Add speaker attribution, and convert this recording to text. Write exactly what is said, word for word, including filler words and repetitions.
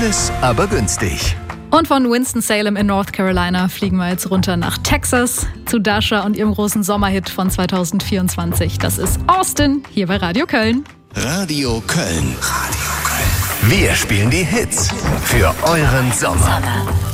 Speaker 1: Cooles, aber günstig.
Speaker 2: Und von Winston-Salem in North Carolina fliegen wir jetzt runter nach Texas zu Dasha und ihrem großen Sommerhit von zwanzig vierundzwanzig. Das ist Austin, hier bei Radio Köln.
Speaker 1: Radio Köln. Radio Köln. Wir spielen die Hits für euren Sommer.